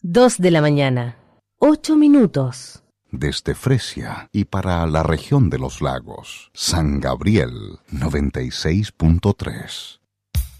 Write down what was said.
2 de la mañana, 8 minutos. Desde Fresia y para la región de los lagos, San Gabriel 96.3.